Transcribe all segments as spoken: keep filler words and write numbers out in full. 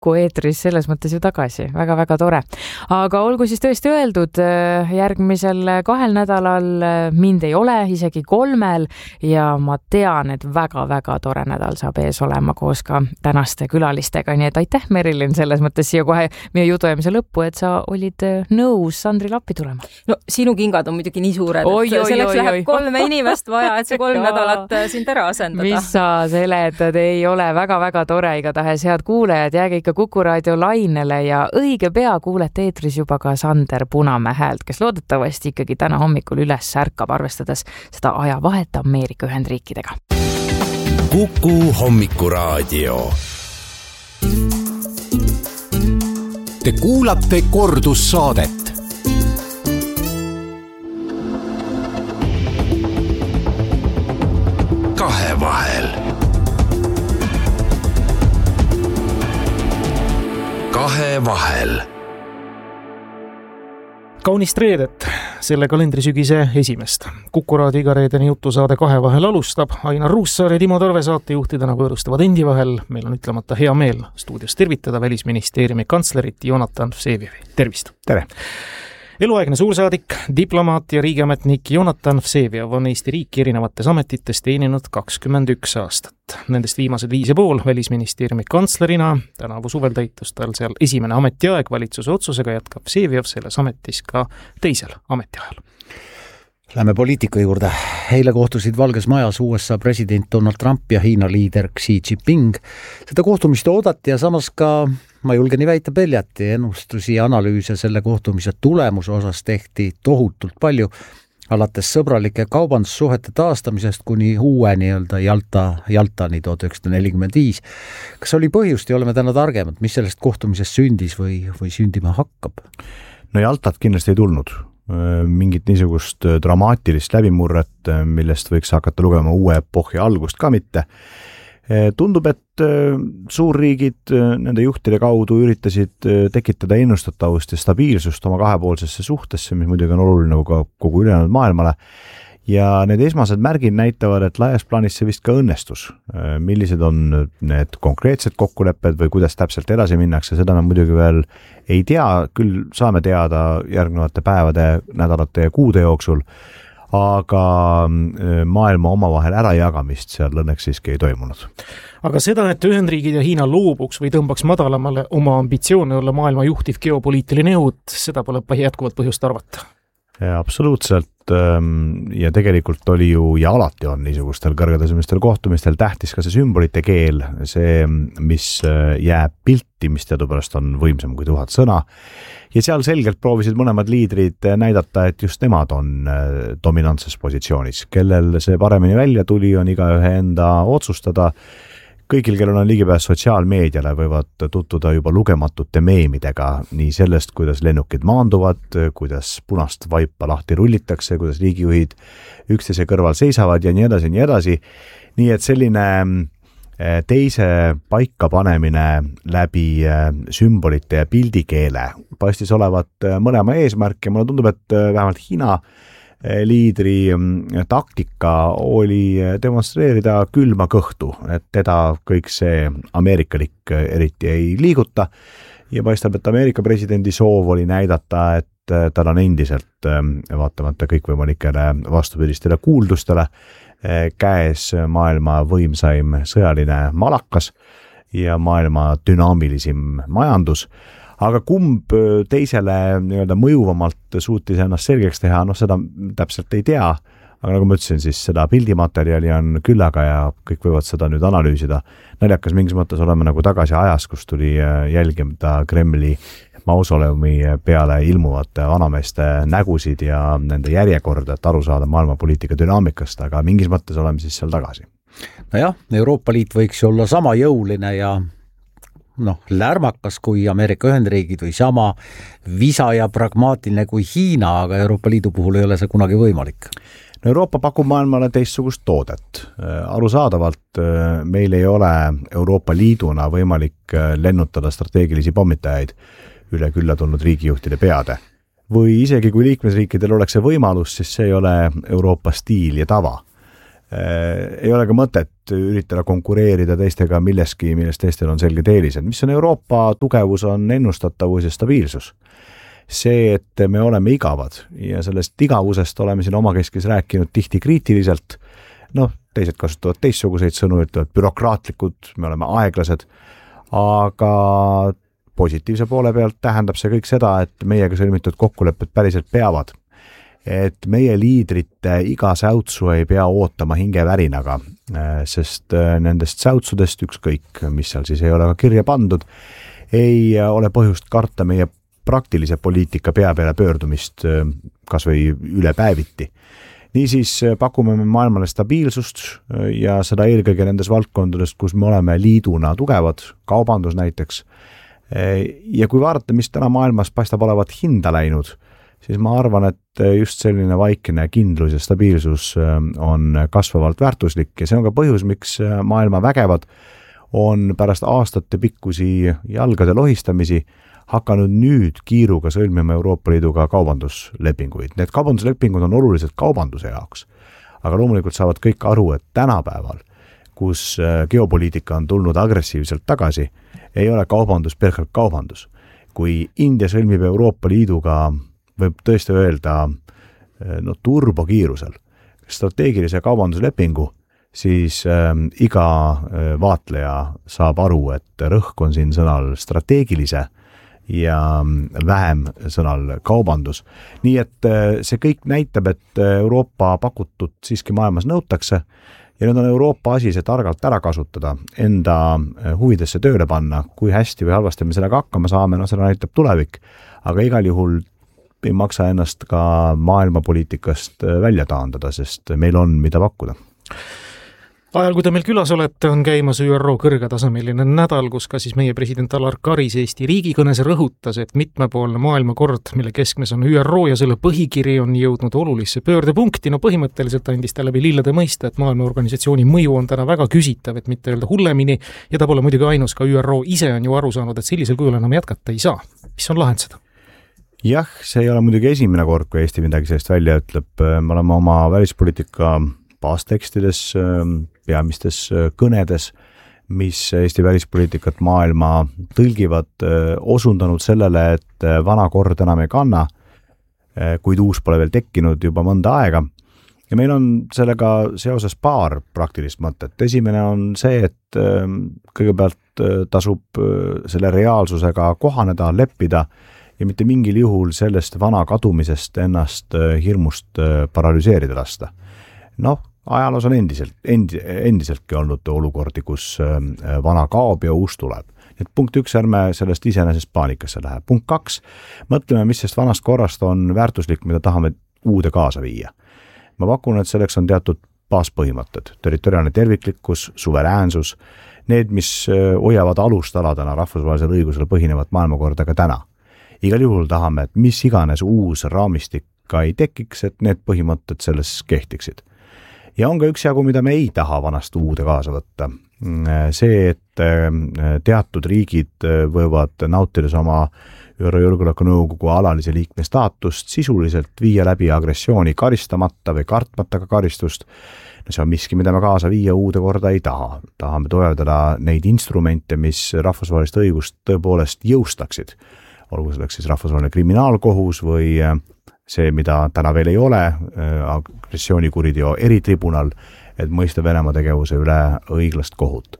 Kuku eetris selles mõttes ju tagasi. Väga-väga tore. Aga olgu siis tõesti öeldud, järgmisel kahel nädalal mind ei ole, isegi kolmel, ja ma tean, et väga-väga tore nädal saab ees olema koos ka tänaste külalistega. Nii et aitäh, Merilin, selles mõttes siia kohe meie jutuajamise lõppu, et sa olid nõus Sandrile appi tulema. No sinu kingad on muidugi nii suured, et oi, selleks oi, läheb oi. kolme inimest vaja, et see kolm nädalat sind ära asendada. Mis sa seletad, ei ole väga-väga tore, igatahes head kuulejad, jääge ikka Kuku Raadio lainele ja õige pea kuulete eetris juba ka Sander Punamäe häält, kes loodetavasti ikkagi täna hommikul üles ärkab, arvestades seda ajavahet Ameerika Ühendriikidega. Kuku Hommikuraadio. Te kuulate kordussaadet. Kahevahel. Kahevahel. Kaunist reedet, selle kalendrisügise esimest. Kuku Raadio igareedeni jutusaade Kahevahel alustab. Ainar Ruussaar ja Timo Torve saatejuhtidena võõrustavad endi vahel. Meil on ütlemata hea meel stuudios tervitada Välisministeeriumi kantslerit Jonatan Vsevijevi. Tervist! Tere! Eluaegne suursaadik, diplomaat ja riigiametnik Jonatan Vsevijev on Eesti riiki erinevates ametites teeninud kakskümmend üks aastat. Nendest viimased viis ja pool Välisministeeriumi kantslerina. Tänavu suvel täitus tal seal esimene ametiaeg, valitsuse otsusega jätkab Vsevijev selles ametis ka teisel ametiajal. Lähme poliitika juurde. Eile kohtusid Valges Majas U S A president Donald Trump ja Hiina liider Xi Jinping. Seda kohtumist oodati ja samas ka, ma julgen nii väita, peljati ennustusi ja analüüse selle kohtumise tulemuse osas tehti tohutult palju, alates sõbralike kaubandussuhete taastamisest kuni uue nii-öelda Jalta, Jaltani tuhat üheksasada nelikümmend viis. Kas oli põhjust ja oleme täna targemad, mis sellest kohtumisest sündis või, või sündima hakkab? No Jaltat kindlasti ei tulnud. Mingit niisugust dramaatilist läbimurret, millest võiks hakata lugema uue epohhi algust ka mitte. Tundub, et suurriigid nende juhtide kaudu üritasid tekitada ennustatavust ja stabiilsust oma kahepoolsesse suhtesse, mis muidugi on oluline ka kogu ülejäänud maailmale. Ja need esmased märgid näitavad, et laias plaanis see vist ka õnnestus. Millised on need konkreetsed kokkulepped või kuidas täpselt edasi minnakse, seda me muidugi veel ei tea, küll saame teada järgnevate päevade, nädalate ja kuude jooksul, aga maailma omavahel ärajagamist seal õnneks siiski ei toimunud. Aga seda, et Ühendriigid ja Hiina loobuks või tõmbaks madalamale oma ambitsioone olla maailma juhtiv geopoliitiline jõud, seda pole jätkuvalt põhjust arvata. Ja absoluutselt, ja tegelikult oli ju ja alati on niisugustel kõrgetasemelistel kohtumistel tähtis ka see sümbolite keel, see, mis jääb pilti, mis teadupärast on võimsam kui tuhat sõna. Ja seal selgelt proovisid mõlemad liidrid näidata, et just nemad on dominantses positsioonis. Kellel see paremini välja tuli, on igaühe enda otsustada. Kõigil, kellel on ligipääs sotsiaalmeediale, võivad tutvuda juba lugematute meemidega nii sellest, kuidas lennukid maanduvad, kuidas punast vaipa lahti rullitakse, kuidas riigijuhid üksteise kõrval seisavad ja nii edasi, nii edasi. Nii et selline teise paika panemine läbi sümbolite ja pildikeele paistis olevat mõlema eesmärk ja mulle tundub, et vähemalt Hiina liidri taktika oli demonstreerida külma kõhtu, et teda kõik see ameerikalik eriti ei liiguta ja paistab, et Ameerika presidendi soov oli näidata, et tal on endiselt vaatamata kõikvõimalikele vastupidistele kuuldustele käes maailma võimsaim sõjaline malakas ja maailma dünaamilisim majandus. Aga kumb teisele nii-öelda mõjuvamalt suutis ennast selgeks teha, noh seda täpselt ei tea, aga nagu ma ütlesin, siis seda pildimaterjali on küllaga ja kõik võivad seda nüüd analüüsida. Naljakas mingis mõttes oleme nagu tagasi ajas, kus tuli jälgimata Kremli mausoleumi peale ilmuvate vanameeste nägusid ja nende järjekorda, et aru saada maailmapoliitika dünaamikast, aga mingis mõttes oleme siis seal tagasi. No jah, Euroopa Liit võiks olla sama jõuline ja noh, lärmakas kui Ameerika Ühendriigid või sama visa ja pragmaatiline kui Hiina, aga Euroopa Liidu puhul ei ole see kunagi võimalik. No Euroopa pakub maailmale teistsugust toodet. Arusaadavalt meil ei ole Euroopa Liiduna võimalik lennutada strateegilisi pommitajaid üle külla tulnud riigijuhtide peade. Või isegi kui liikmesriikidel oleks see võimalus, siis see ei ole Euroopa stiil ja tava. Ei ole ka mõtet üritada konkureerida teistega milleski, millest teistel on selged eelised. Mis on Euroopa tugevus, on ennustatavus ja stabiilsus. See, et me oleme igavad ja sellest igavusest oleme siin omakeskis rääkinud tihti kriitiliselt, noh, teised kasutavad teistsuguseid sõnu, ütlevad bürokraatlikud, me oleme aeglased, aga positiivse poole pealt tähendab see kõik seda, et meiega sõlmitud kokkulepped päriselt peavad. Et meie liidrite iga säutsu ei pea ootama hingevärinaga, sest nendest säutsudest ükskõik, mis seal siis ei ole ka kirja pandud, ei ole põhjust karta meie praktilise poliitika pea peale pöördumist kas või üle päeviti. Niisiis pakume me maailmale stabiilsust ja seda eelkõige nendes valdkondadest, kus me oleme liiduna tugevad, kaubandus näiteks. Ja kui vaadata, mis täna maailmas paistab olevat hinda läinud, siis ma arvan, et just selline vaikne kindlus ja stabiilsus on kasvavalt väärtuslik ja see on ka põhjus, miks maailma vägevad on pärast aastate pikkusi jalgade lohistamisi hakanud nüüd kiiruga sõlmima Euroopa Liiduga kaubanduslepinguid. Need kaubanduslepingud on olulised kaubanduse jaoks, aga loomulikult saavad kõik aru, et tänapäeval, kus geopoliitika on tulnud agressiivselt tagasi, ei ole kaubandus pelgalt kaubandus. Kui India sõlmib Euroopa Liiduga, võib tõesti öelda no, turbokiirusel strateegilise kaubanduslepingu, siis äh, iga äh, vaatleja saab aru, et rõhk on siin sõnal strateegilise ja vähem sõnal kaubandus. Nii et see kõik näitab, et Euroopa pakutut siiski maailmas nõutakse ja nüüd on Euroopa asi see targalt ära kasutada, enda huvidesse tööle panna, kui hästi või halvasti me sellega hakkama saame, no seda näitab tulevik, aga igal juhul ei maksa ennast ka maailmapoliitikast välja taandada, sest meil on mida pakkuda. Ajal, kui te meil külas olete, on käimas Ü R O kõrgetasemeline nädal, kus ka siis meie president Alar Karis Eesti riigikõnes rõhutas, et mitmepoolne maailmakord, mille keskmes on Ü R O ja selle põhikiri on jõudnud olulisse pöördepunkti. No põhimõtteliselt andis ta läbi lillede mõista, et maailmaorganisatsiooni mõju on täna väga küsitav, et mitte öelda hullemini, ja ta pole muidugi ainus, ka Ü R O ise on ju aru saanud, et sellisel kujul enam jätkata ei saa. Mis on lahendused? Jah, see ei ole muidugi esimene kord, kui Eesti midagi sellist välja ütleb. Me oleme oma välispoliitika baastekstides, peamistes kõnedes, mis Eesti välispoliitikat maailma tõlgivad, osundanud sellele, et vana kord enam ei kanna, kuid uus pole veel tekkinud juba mõnda aega. Ja meil on sellega seoses paar praktilist mõtet. Esimene on see, et kõigepealt tasub selle reaalsusega kohaneda, leppida ja mitte mingil juhul sellest vana kadumisest ennast hirmust paralüseerida lasta. Noh, ajaloos on endiselt, endi, endiseltki olnud olukordi, kus vana kaob ja uus tuleb. Et punkt üks, ärme sellest iseenesest paanikasse lähe. Punkt kaks, mõtleme, mis sest vanast korrast on väärtuslik, mida tahame uude kaasa viia. Ma pakun, et selleks on teatud baaspõhimõtted, territoriaalne terviklikkus, suveräänsus, need, mis hoiavad alustaladena rahvusvahelisel õigusel põhinevat maailmakorda ka täna. Igal juhul tahame, et mis iganes uus raamistik ka ei tekiks, et need põhimõtted selles kehtiksid. Ja on ka üks jagu, mida me ei taha vanast uude kaasa võtta. See, et teatud riigid võivad nautides oma Ü R O Julgeolekunõukogu alalise liikme staatust sisuliselt viia läbi agressiooni karistamata või kartmata ka karistust. No see on miski, mida me kaasa viia uude korda ei taha. Tahame toevdada neid instrumente, mis rahvusvahelist õigust tõepoolest jõustaksid. Olgu selleks siis rahvusvaheline kriminaalkohus või see, mida täna veel ei ole, agressioonikuriteo eritribunal, et mõista Venemaa tegevuse üle õiglast kohut.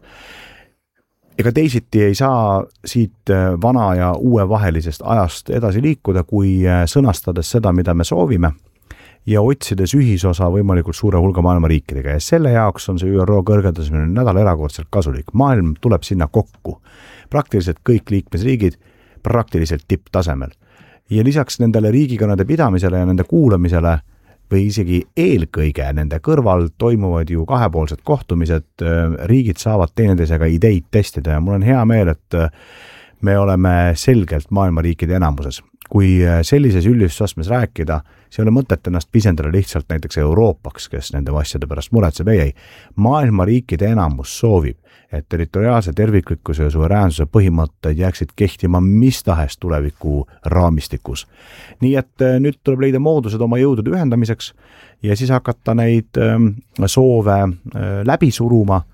Ega teisiti ei saa siit vana ja uue vahelisest ajast edasi liikuda, kui sõnastades seda, mida me soovime ja otsides ühisosa võimalikult suure hulga maailma riikidega. Ja selle jaoks on see Ü R O kõrgetasemeline nädal erakordselt kasulik. Maailm tuleb sinna kokku. Praktiliselt kõik liikmesriigid praktiliselt tipptasemel. Ja lisaks nendele riigikõnede pidamisele ja nende kuulamisele või isegi eelkõige nende kõrval toimuvad ju kahepoolsed kohtumised, riigid saavad teineteisega ideid testida ja mul on hea meel, et me oleme selgelt maailma riikide enamuses. Kui sellises üldistusastmes rääkida, see ei ole mõtet ennast pisendada lihtsalt näiteks Euroopaks, kes nende asjade pärast muretseb, ei, ei. Maailma riikide enamus soovib, et territoriaalse terviklikkuse ja suveräänsuse põhimõtted jääksid kehtima mis tahes tuleviku raamistikus. Nii et nüüd tuleb leida moodused oma jõudude ühendamiseks ja siis hakata neid soove läbi suruma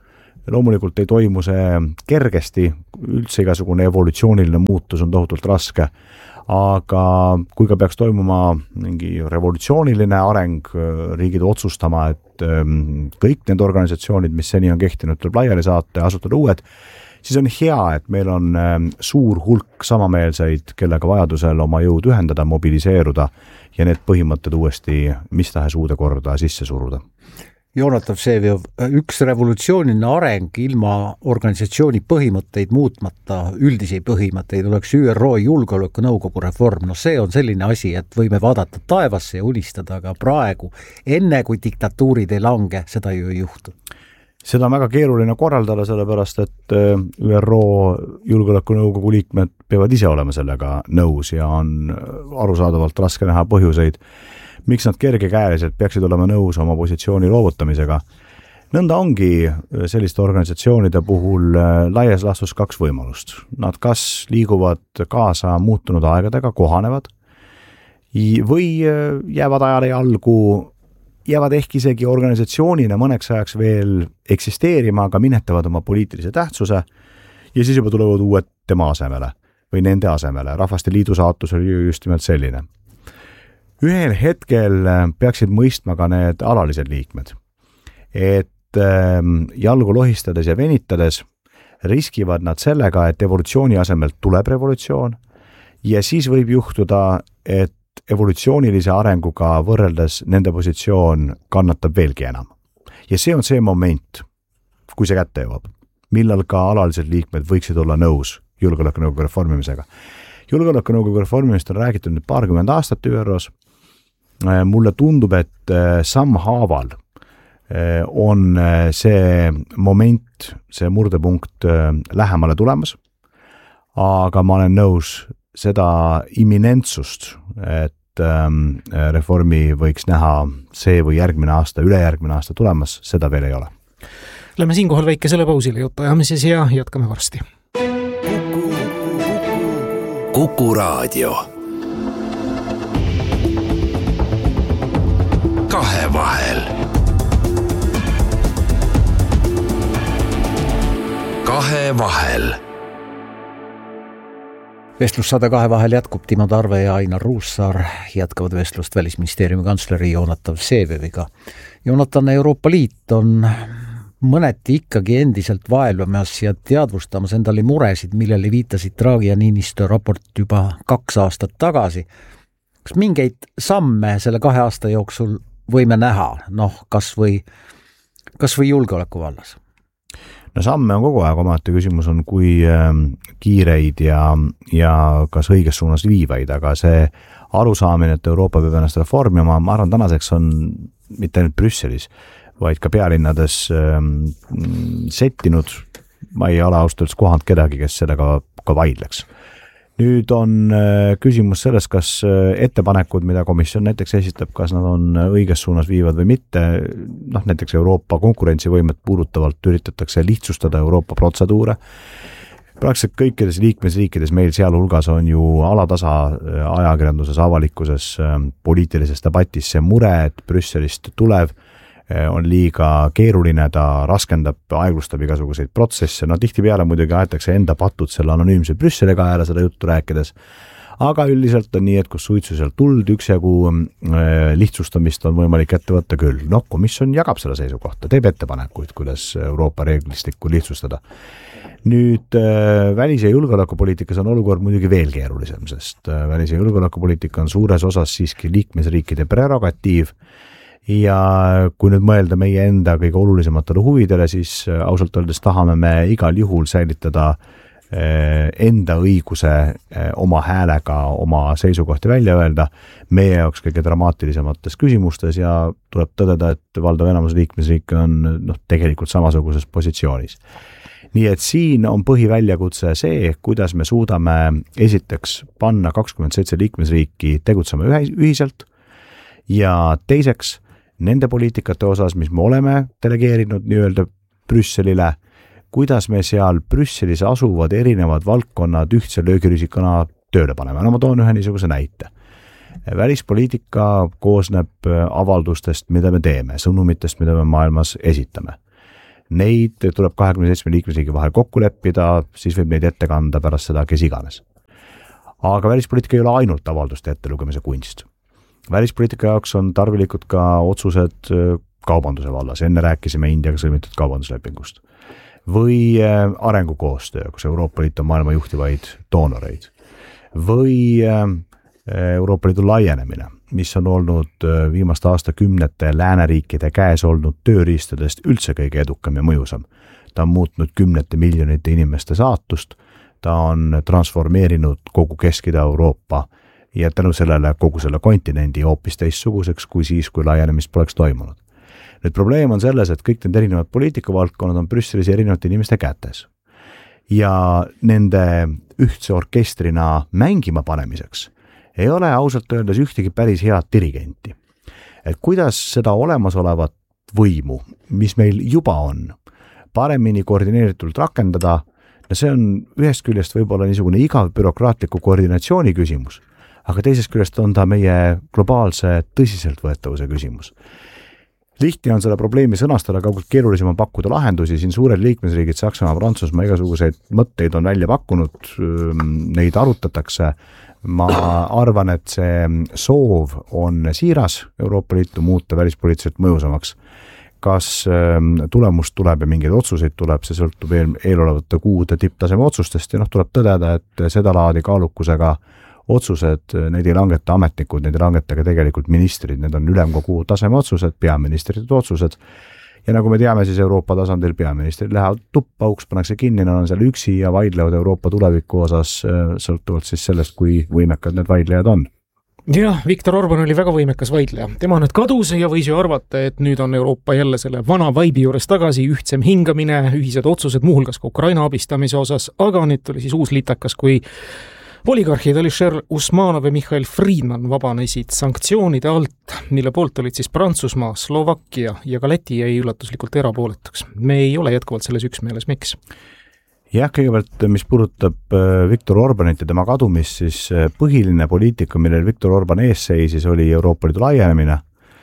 loomulikult ei toimu see kergesti, üldse igasugune evolutsiooniline muutus on tohutult raske, aga kui ka peaks toimuma mingi revolutsiooniline areng, riigid otsustama, et kõik need organisatsioonid, mis seni on kehtinud, tuleb laiali saata ja asutada uued, siis on hea, et meil on suur hulk samameelseid, kellega vajadusel oma jõud ühendada, mobiliseeruda ja need põhimõtted uuesti mis tahes uude korda sisse suruda. Jonatan Vseviov, üks revolutsiooniline areng ilma organisatsiooni põhimõtteid muutmata, üldisi põhimõtteid oleks Ü R O julgeolekunõukogu reform. No see on selline asi, et võime vaadata taevasse ja unistada, aga praegu, enne kui diktatuurid ei lange, seda ju ei juhtu. Seda on väga keeruline korraldada, sellepärast, et Ü R O julgeolekunõukogu liikmed peavad ise olema sellega nõus ja on arusaadavalt raske näha põhjuseid, miks nad kergekäeliselt peaksid olema nõus oma positsiooni loovutamisega. Nõnda ongi selliste organisatsioonide puhul laias laastus kaks võimalust. Nad kas liiguvad kaasa muutunud aegadega, kohanevad või jäävad ajale jalgu, jäävad ehk isegi organisatsioonina mõneks ajaks veel eksisteerima, aga minetavad oma poliitilise tähtsuse ja siis juba tulevad uued tema asemele või nende asemele. Rahvaste Liidu saatus oli just nimelt selline. Ühel hetkel peaksid mõistma ka need alalised liikmed, et jalgu lohistades ja venitades riskivad nad sellega, et evolutsiooni asemel tuleb revolutsioon ja siis võib juhtuda, et evolutsioonilise arenguga võrreldes nende positsioon kannatab veelgi enam. Ja see on see moment, kui see kätte jõuab, millal ka alalised liikmed võiksid olla nõus julgeolekunõukogu reformimisega. Julgeolekunõukogu reformimist on räägitud nüüd paarkümmend aastat Ü R Os. Mulle tundub, et sammhaaval on see moment, see murdepunkt lähemale tulemas, aga ma olen nõus seda imminentsust, et reformi võiks näha see või järgmine aasta, ülejärgmine aasta tulemas, seda veel ei ole. Lähme siinkohal väikesele pausile jutuajamises ja jätkame varsti. Kuku Raadio. Kahevahel. Kahevahel. Vestlussaade Kahevahel jätkub. Timo Tarve ja Ainar Ruussaar jätkavad vestlust Välisministeeriumi kantsleri Jonatan Vsevioviga. Jonatan, Euroopa Liit on mõneti ikkagi endiselt vaelvamas ja teadvustamas endale muresid, millele viitasid Draghi ja Niinistö raport juba kaks aastat tagasi. Kas mingeid samme selle kahe aasta jooksul võime näha, noh, kas või, kas või julgeoleku vallas? No samme on kogu aeg, omate küsimus on, kui kiireid ja, ja kas õiges suunas viivaid, aga see arusaamine, et Euroopa peab ennast reformima, ma arvan, tänaseks on mitte ainult Brüsselis, vaid ka pealinnades settinud, ma ei ole ausalt öeldes kohanud kedagi, kes sellega ka vaidleks. Nüüd on küsimus selles, kas ettepanekud, mida komisjon näiteks esitab, kas nad on õiges suunas viivad või mitte. Noh, näiteks Euroopa konkurentsivõimet puudutavalt üritatakse lihtsustada Euroopa protseduure. Praktiliselt kõikides liikmesriikides meil sealhulgas on ju alatasa ajakirjanduses, avalikkuses, poliitilises debatis see mure, et Brüsselist tulev on liiga keeruline, ta raskendab, aeglustab igasuguseid protsesse, no tihti peale muidugi aetakse enda patud selle anonüümse Brüsseliga ajale seda juttu rääkides, aga üldiselt on nii, et kus suitsu sealt tuld üksjagu lihtsustamist on võimalik ette võtta küll. No, komisjon jagab selle seisukohta, teeb ettepanekuid, kuidas Euroopa reeglistikku lihtsustada. Nüüd välis- ja julgeolekupoliitikas on olukord muidugi veel keerulisem, sest välis- ja julgeolekupoliitika on suures osas siiski liikmesriikide prerogatiiv. Ja kui nüüd mõelda meie enda kõige olulisematele huvidele, siis ausalt öeldes tahame me igal juhul säilitada enda õiguse oma häälega oma seisukohti välja öelda meie jaoks kõige dramaatilisemates küsimustes ja tuleb tõdeda, et valdav enamus liikmesriike on noh, tegelikult samasuguses positsioonis. Nii et siin on põhiväljakutse see, kuidas me suudame esiteks panna kakskümmend seitse liikmesriiki tegutsema ühiselt ja teiseks nende poliitikate osas, mis me oleme delegeerinud nii-öelda Brüsselile, kuidas me seal Brüsselis asuvad erinevad valdkonnad ühtse löögirisikana tööle paneme. No ma toon ühe niisuguse näite. Välispoliitika koosneb avaldustest, mida me teeme, sõnumitest, mida me maailmas esitame. Neid tuleb kahekümne seitsme liikmesriigi vahel kokku leppida, siis võib neid ette kanda pärast seda, kes iganes. Aga välispoliitika ei ole ainult avalduste ettelugemise kunst. Välispoliitika jaoks on tarvilikud ka otsused kaubanduse vallas. Enne rääkisime Indiaga sõlmitud kaubanduslepingust. Või arengukoostöö, kus Euroopa Liit on maailma juhtivaid doonoreid. Või Euroopa Liidu laienemine, mis on olnud viimaste aastakümnete lääneriikide käes olnud tööriistadest üldse kõige edukam ja mõjusam. Ta on muutnud kümnete miljonite inimeste saatust, ta on transformeerinud kogu Kesk-Ida-Euroopa ja tänu sellele kogu selle kontinendi hoopis teistsuguseks kui siis, kui laienemist poleks toimunud. Nüüd probleem on selles, et kõik need erinevad poliitikavaldkonnad on Brüsselis erinevate inimeste kätes. Ja nende ühtse orkestrina mängima panemiseks ei ole ausalt öeldes ühtegi päris head dirigenti. Et kuidas seda olemasolevat võimu, mis meil juba on, paremini koordineeritult rakendada, no see on ühest küljest võib-olla niisugune igav bürokraatliku koordinatsiooni küsimus, aga teisest küljest on ta meie globaalse tõsiseltvõetavuse küsimus. Lihtne on selle probleemi sõnastada, kaugelt keerulisem on pakkuda lahendusi, siin suured liikmesriigid, Saksamaa, Prantsusmaa, igasuguseid mõtteid on välja pakkunud, neid arutatakse. Ma arvan, et see soov on siiras Euroopa Liitu muuta välispoliitiliselt mõjusamaks. Kas tulemust tuleb ja mingeid otsuseid tuleb, see sõltub eel, eelolevate kuude tipptaseme otsustest ja noh, tuleb tõdeda, et seda laadi kaalukusega otsused, neid ei langeta ametnikud, neid ei langeta ka tegelikult ministrid, need on ülemkogu taseme otsused, peaministrid otsused. Ja nagu me teame, siis Euroopa tasandil peaministrid lähevad tuppa, uks pannakse kinni, nad on seal üksi ja vaidlevad Euroopa tuleviku osas sõltuvalt siis sellest, kui võimekad need vaidlejad on. Jah, Viktor Orban oli väga võimekas vaidleja. Tema nüüd kadus ja võis ju arvata, et nüüd on Euroopa jälle selle vana vaibi juures tagasi, ühtsem hingamine, ühised otsused, muuhulgas ka Ukraina abistamise osas, aga nüüd tuli siis uus litakas, kui oligarhid Alisher Usmanov ja Michael Friedman vabanesid sanktsioonide alt, mille poolt olid siis Prantsusmaa, Slovakkia ja ka Läti jäi üllatuslikult erapooletuks. Me ei ole jätkuvalt selles üksmeeles, miks? Jah, kõigepealt, mis puudutab Viktor Orbanit ja tema kadumist, siis põhiline poliitika, millel Viktor Orban ees seisis, oli Euroopa Liidu laienemine.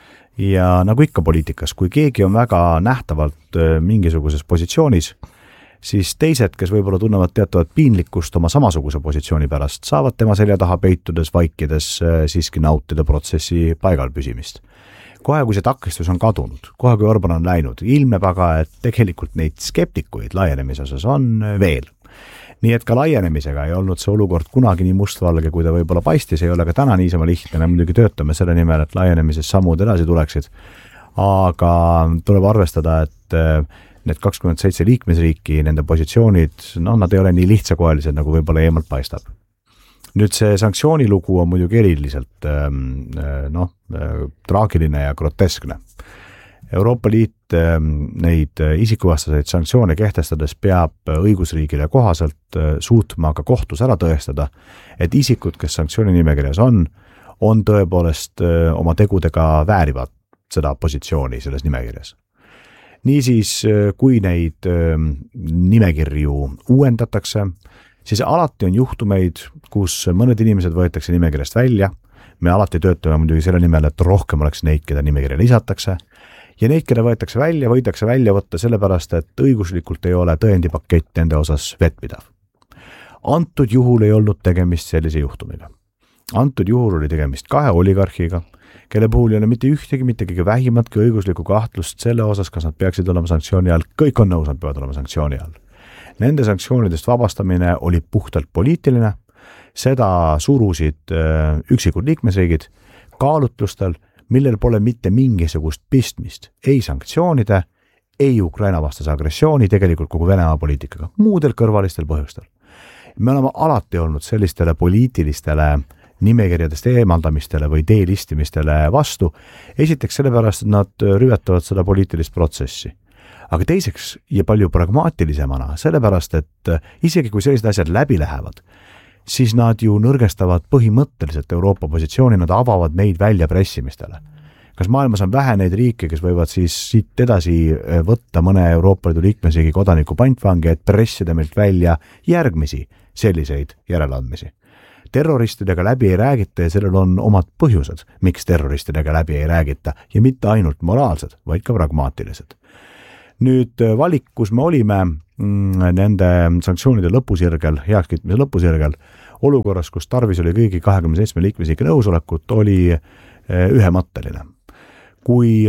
Ja nagu ikka poliitikas, kui keegi on väga nähtavalt mingisuguses positsioonis, siis teised, kes võib-olla tunnevad teatavat piinlikkust oma samasuguse positsiooni pärast, saavad tema selja taha peitudes, vaikides siiski nautida protsessi paigal püsimist. Kohe, kui see takistus on kadunud, kohe, kui Orban on läinud, ilmneb aga, et tegelikult neid skeptikuid laienemise osas on veel. Nii et ka laienemisega ei olnud see olukord kunagi nii mustvalge, kui ta võib-olla paistis, ei ole ka täna niisama lihtne, me muidugi töötame selle nimel, et laienemises sammud edasi tuleksid. Aga tuleb arvestada, et need kakskümmend seitse liikmesriiki, nende positsioonid, no nad ei ole nii lihtsakoelised, nagu võib-olla eemalt paistab. Nüüd see sanktsioonilugu on muidugi eriliselt noh, traagiline ja groteskne. Euroopa Liit neid isikuvastaseid sanktsioone kehtestades peab õigusriigile kohaselt suutma ka kohtus ära tõestada, et isikud, kes sanktsiooni nimekirjas on, on tõepoolest oma tegudega väärivad seda positsiooni selles nimekirjas. Niisiis, kui neid nimekirju uuendatakse, siis alati on juhtumeid, kus mõned inimesed võetakse nimekirjast välja. Me alati töötame muidugi selle nimel, et rohkem oleks neid, keda nimekirja lisatakse. Ja neid, keda võetakse välja, võidakse välja võtta sellepärast, et õiguslikult ei ole tõendipakett nende osas vettpidav. Antud juhul ei olnud tegemist sellise juhtumiga. Antud juhul oli tegemist kahe oligarhiga, kelle puhul ei ole mitte ühtegi, mitte kõige vähimatki õiguslikku kahtlust selle osas, kas nad peaksid olema sanktsiooni all. Kõik on nõus, nad peavad olema sanktsiooni all. Nende sanktsioonidest vabastamine oli puhtalt poliitiline, seda surusid üksikud liikmesriigid kaalutlustel, millel pole mitte mingisugust pistmist ei sanktsioonide, ei Ukraina vastase agressiooni, tegelikult kogu Venemaa poliitikaga, muudel kõrvalistel põhjustel. Me oleme alati olnud sellistele poliitilistele nimekirjadest eemaldamistele või delistimistele vastu, esiteks sellepärast, et nad rüvetavad seda poliitilist protsessi. Aga teiseks ja palju pragmaatilisemana, sellepärast, et isegi kui sellised asjad läbi lähevad, siis nad ju nõrgestavad põhimõtteliselt Euroopa positsiooni, nad avavad meid välja pressimistele. Kas maailmas on vähe neid riike, kes võivad siis siit edasi võtta mõne Euroopa Liidu liikmesriigi kodaniku pantvangi, et pressida meilt välja järgmisi selliseid järeleandmisi? Terroristidega läbi ei räägita ja sellel on omad põhjused, miks terroristidega läbi ei räägita ja mitte ainult moraalsed, vaid ka pragmaatilised. nüüd valik, kus me olime nende sanktsioonide lõpusirgel, heakskiitmise lõpusirgel, olukorras, kus tarvis oli kõigi kahekümne seitsme liikmesriigi nõusolekut, oli ühemõtteline. Kui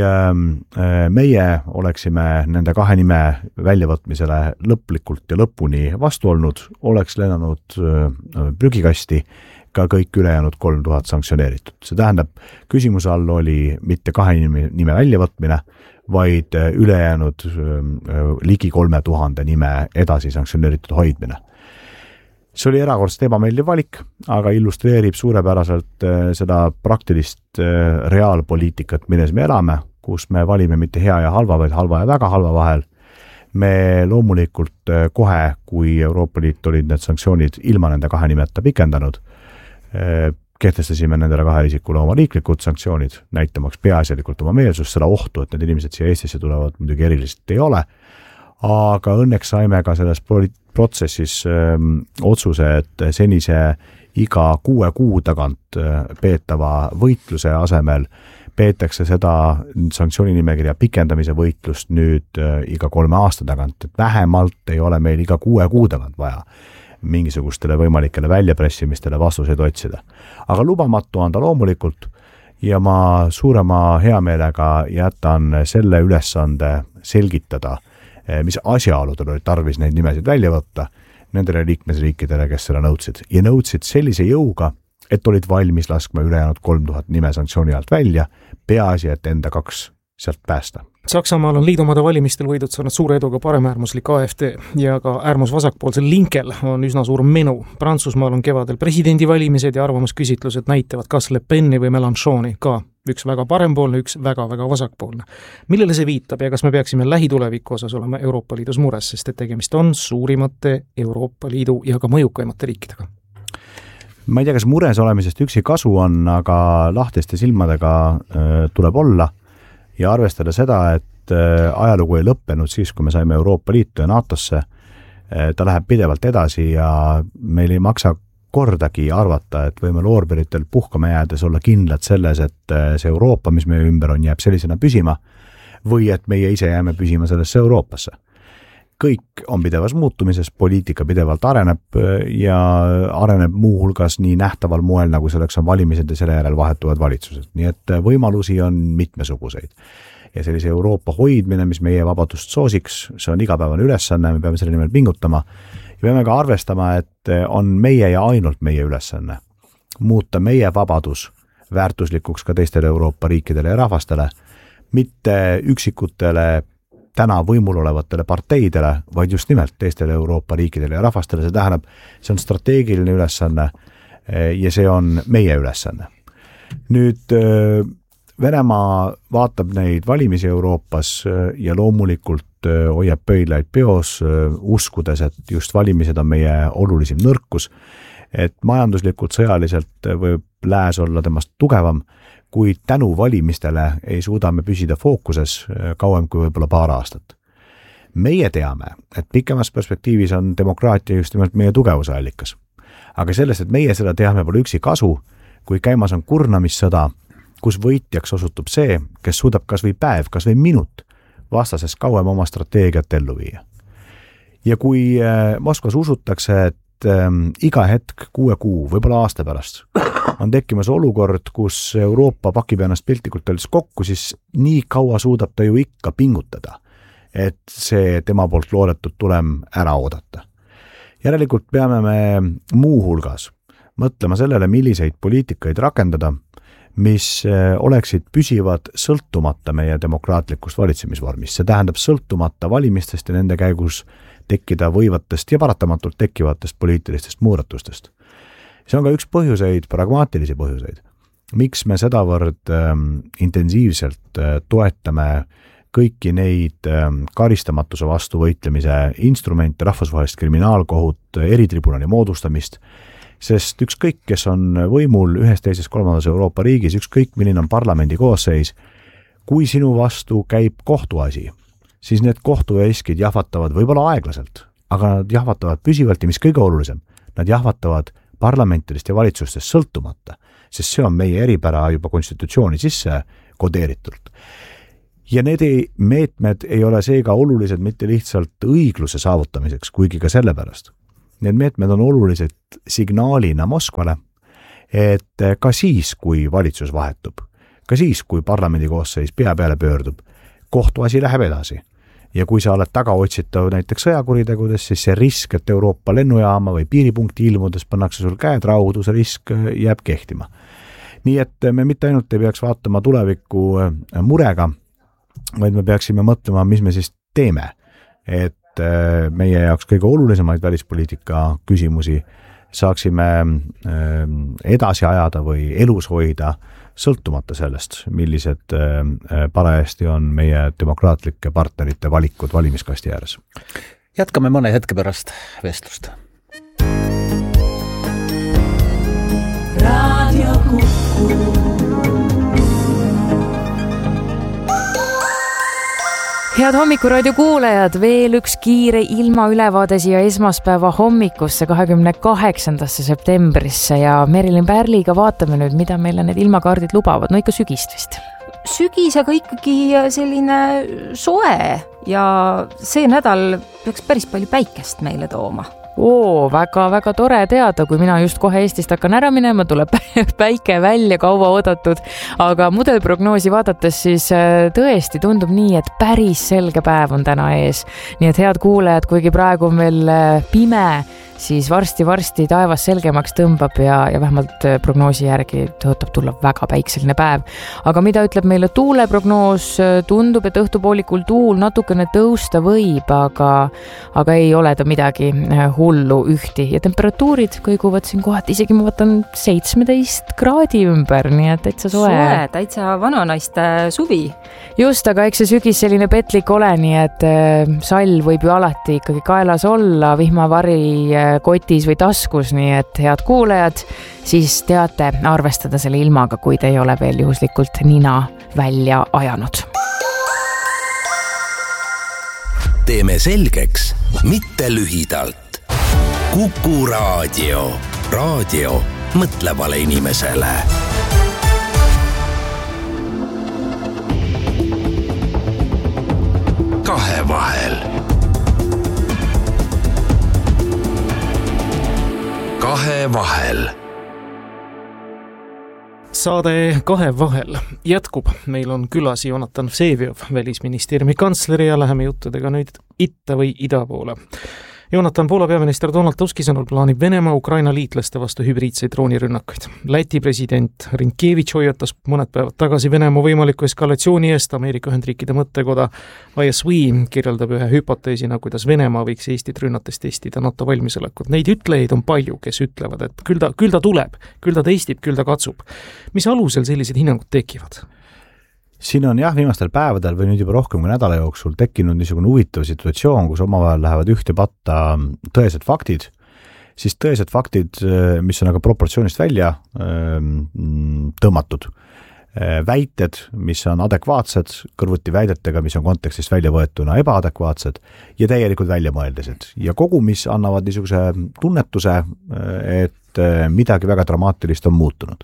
meie oleksime nende kahe nime väljavõtmisele lõplikult ja lõpuni vastu olnud, oleks lennanud prügikasti ka kõik ülejäänud kolm tuhat sanktsioneeritud. See tähendab, küsimuse all oli mitte kahe nime väljavõtmine, vaid ülejäänud ligi kolme tuhande nime edasi sanktsioneeritud hoidmine. See oli erakordselt ebameeldiv valik, aga illustreerib suurepäraselt seda praktilist reaalpoliitikat, milles me elame, kus me valime mitte hea ja halva, vaid halva ja väga halva vahel. Me loomulikult kohe, kui Euroopa Liit olid need sanktsioonid ilma nende kahe nimeta pikendanud, kehtestasime nendele kahele isikule oma riiklikud sanktsioonid, näitamaks peaasjalikult oma meelsust, seda ohtu, et need inimesed siia Eestisse tulevad muidugi eriliselt ei ole, aga õnneks saime ka selles protsessis öö, otsuse, et senise iga kuue kuu tagant peetava võitluse asemel peetakse seda sanktsioonimekirja pikendamise võitlust nüüd öö, iga kolme aasta tagant, et vähemalt ei ole meil iga kuue kuu tagant vaja mingisugustele võimalikele väljapressimistele vastuseid otsida. Aga lubamatu on ta loomulikult ja ma suurema heameelega jätan selle ülesande selgitada, mis asjaoludel oli tarvis neid nimesid välja võtta nendele liikmesriikidele, kes seda nõudsid. Ja nõudsid sellise jõuga, et olid valmis laskma ülejäänud kolm tuhat nime sanktsiooni alt välja, peaasi, et enda kaks sealt päästa. Saksamaal on liidumade valimistel võidud saanud suure eduga paremäärmuslik A F D ja ka äärmus vasakpoolsel Linkel on üsna suur menu. Prantsusmaal on kevadel presidendivalimised ja arvamusküsitlused näitavad kas Le Peni või Mélenchoni ka. Üks väga parempoolne, üks väga-väga vasakpoolne. Millele see viitab ja kas me peaksime lähituleviku osas olema Euroopa Liidus mures, sest et tegemist on suurimate Euroopa Liidu ja ka mõjukaimate riikidega? Ma ei tea, kas mures olemisest üksi kasu on, aga lahtiste silmadega äh, tuleb olla ja arvestada seda, et äh, ajalugu ei lõppenud siis, kui me saime Euroopa Liitu ja NATOsse. Äh, ta läheb pidevalt edasi ja meil ei maksa kordagi arvata, et võime loorberitel puhkama jäädes olla kindlad selles, et see Euroopa, mis meie ümber on, jääb sellisena püsima või et meie ise jääme püsima sellesse Euroopasse. Kõik on pidevas muutumises, poliitika pidevalt areneb ja areneb muu hulgas nii nähtaval moel, nagu selleks on valimised ja selle järel vahetuvad valitsused. Nii et võimalusi on mitmesuguseid. Ja sellise Euroopa hoidmine, mis meie vabadust soosiks, see on igapäevane ülesanne, me peame selle nimel pingutama. Ja peame ka arvestama, et on meie ja ainult meie ülesanne muuta meie vabadus väärtuslikuks ka teistele Euroopa riikidele ja rahvastele, mitte üksikutele täna võimul olevatele parteidele, vaid just nimelt teistele Euroopa riikidele ja rahvastele. See tähendab, see on strateegiline ülesanne ja see on meie ülesanne. Nüüd Venemaa vaatab neid valimisi Euroopas ja loomulikult hoiab pöidlaid peos, uskudes, et just valimised on meie olulisim nõrkus, et majanduslikult sõjaliselt võib lääs olla temast tugevam, kuid tänu valimistele ei suuda me püsida fookuses kauem kui võib-olla paar aastat. Meie teame, et pikemas perspektiivis on demokraatia just nimelt meie tugevuse allikas. Aga sellest, et meie seda teame pole üksi kasu, kui käimas on kurnamissõda, kus võitjaks osutub see, kes suudab kas või päev, kas või minut vastases kauem oma strateegiat ellu viia. Ja kui Moskvas usutakse, et iga hetk kuue kuu, võib-olla aasta pärast on tekkimas olukord, kus Euroopa pakib ennast piltlikult öeldes kokku, siis nii kaua suudab ta ju ikka pingutada, et see tema poolt loodetud tulem ära oodata. Järelikult peame me muu hulgas mõtlema sellele, milliseid poliitikaid rakendada, mis oleksid püsivad sõltumata meie demokraatlikust valitsemisvormist. See tähendab sõltumata valimistest ja nende käigus tekkida võivatest ja paratamatult tekkivatest poliitilistest muudatustest. See on ka üks põhjuseid, pragmaatilisi põhjuseid, miks me sedavõrd ähm, intensiivselt äh, toetame kõiki neid ähm, karistamatuse vastu võitlemise instrumente, rahvusvahelist kriminaalkohut, eritribunali moodustamist, sest ükskõik, kes on võimul ühes teises kolmandas Euroopa riigis, ükskõik milline on parlamendi koosseis, kui sinu vastu käib kohtuasi, siis need kohtueskid jahvatavad võib-olla aeglaselt, aga nad jahvatavad püsivalt ja mis kõige olulisem, nad jahvatavad parlamentidest ja valitsustest sõltumata, sest see on meie eripära juba konstitutsiooni sisse kodeeritult. ja need meetmed ei ole seega olulised mitte lihtsalt õigluse saavutamiseks, kuigi ka sellepärast. Need meetmed on olulised signaalina Moskvale, et ka siis, kui valitsus vahetub, ka siis, kui parlamendi koosseis pea peale pöördub, kohtuasi läheb edasi. Ja kui sa oled taga otsitav näiteks sõjakuritegudes, siis see risk, et Euroopa lennujaama või piiripunkti ilmudes pannakse sul käed raudu, see risk jääb kehtima. Nii et me mitte ainult ei peaks vaatama tulevikku murega, vaid me peaksime mõtlema, mis me siis teeme, et meie jaoks kõige olulisemaid välispoliitika küsimusi saaksime edasi ajada või elus hoida, sõltumata sellest, millised parajasti on meie demokraatlike partnerite valikud valimiskasti ääres. Jätkame mõne hetke pärast vestlust. Radio Kuku. Head hommikuraadio kuulajad, veel üks kiire ilmaülevaade siia esmaspäeva hommikusse kahekümne kaheksandasse septembrisse ja Merilin Pärliga vaatame nüüd, mida meile need ilmakaardid lubavad. No ikka sügist vist. Sügis, aga ikkagi selline soe ja see nädal peaks päris palju päikest meile tooma. Oo, väga-väga tore teada, kui mina just kohe Eestist hakkan ära minema, tuleb päike välja, kaua oodatud, aga mudelprognoosi vaadates siis tõesti tundub nii, et päris selge päev on täna ees. Nii et head kuulajad, kuigi praegu on veel pime, siis varsti-varsti taevas selgemaks tõmbab ja, ja vähemalt prognoosi järgi tõotab tulla väga päikseline päev. Aga mida ütleb meile tuuleprognoos? Tundub, et õhtupoolikul tuul natukene tõusta võib, aga, aga ei ole ta midagi hullu ühti. Ja temperatuurid kõiguvad siin kohati, isegi ma vaatan seitsmeteist kraadi ümber, nii et täitsa soe. Soe, täitsa vananaiste suvi. Just, aga eks see sügis selline petlik ole, nii et sall võib ju alati ikkagi kaelas olla, vihmavari kotis või taskus, nii et head kuulajad, siis teate arvestada selle ilmaga, kui te ei ole veel juhuslikult nina välja ajanud. Teeme selgeks, mitte lühidalt. Kuku raadio. Raadio mõtlevale inimesele. Kahevahel. Kahevahel. Saade Kahevahel jätkub. Meil on külas Jonatan Vseviov, välisministeeriumi kantsleri ja läheme juttudega nüüd itta või ida poole. Jonatan, Poola peaminister Donald Tuski sõnul plaanib Venemaa Ukraina liitlaste vastu hübriidseid droonirünnakuid. Läti president Rinkevitš hoiatas mõned päevad tagasi Venemaa võimaliku eskalatsiooni eest. Ameerika Ühendriikide mõttekoda I S V kirjeldab ühe hüpoteesina, kuidas Venemaa võiks Eestit rünnates testida NATO valmisolekut. Neid ütlejaid on palju, kes ütlevad, et küll ta, küll ta tuleb, küll ta testib, küll ta katsub. Mis alusel sellised hinnangud tekivad? Siin on jah, viimastel päevadel või nüüd juba rohkem kui nädala jooksul tekkinud niisugune huvitav situatsioon, kus omavahel lähevad ühte patta tõesed faktid, siis tõesed faktid, mis on aga proportsioonist välja tõmmatud. Väited, mis on adekvaatsed, kõrvuti väidetega, mis on kontekstist välja võetuna ebaadekvaatsed ja täielikult väljamõeldised. Ja kogu, mis annavad niisuguse tunnetuse, et midagi väga dramaatilist on muutunud.